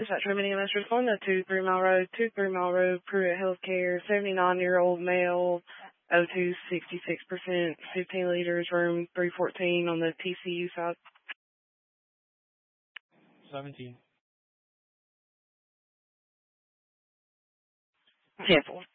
Is that Trinity Masters on the 2 3 Mile Road, Pruitt Healthcare, 79-year-old male, O2 66%, 15 liters, room 314 on the TCU side? 17. 10-4.